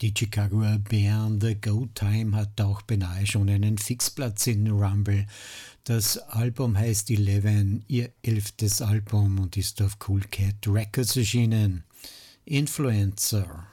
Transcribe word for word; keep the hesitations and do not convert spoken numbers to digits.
Die Chicagoer Band The Go Time hat auch beinahe schon einen Fixplatz in Rumble. Das Album heißt Eleven, ihr elftes Album und ist auf Cool Cat Records erschienen. Influencer.